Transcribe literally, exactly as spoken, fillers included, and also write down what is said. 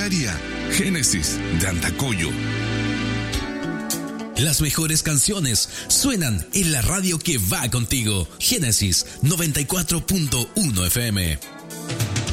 diaria. Génesis de Antacoyo. Las mejores canciones suenan en la radio que va contigo. Génesis noventa y cuatro punto uno F M.